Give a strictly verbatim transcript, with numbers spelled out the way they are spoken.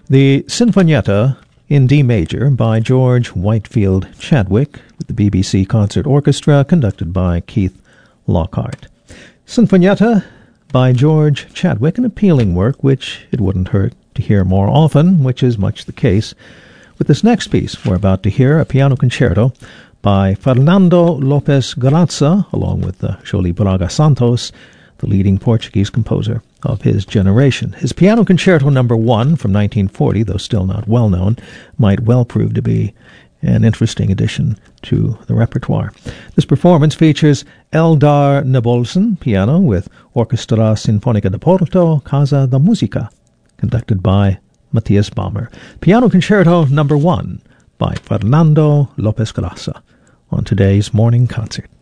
The Sinfonietta in D major by George Whitefield Chadwick with the B B C Concert Orchestra conducted by Keith Lockhart. Sinfonietta by George Chadwick, an appealing work which it wouldn't hurt to hear more often, which is much the case with this next piece. We're about to hear a piano concerto by Fernando Lopes Graça, along with uh, Jolie Braga Santos, the leading Portuguese composer of his generation. His Piano Concerto Number One from nineteen forty, though still not well known, might well prove to be an interesting addition to the repertoire. This performance features Eldar Nabolson, piano, with Orchestra Sinfonica de Porto, Casa da Musica, conducted by Matthias Baumer. Piano Concerto Number One by Fernando Lopes Graça on today's Morning Concert.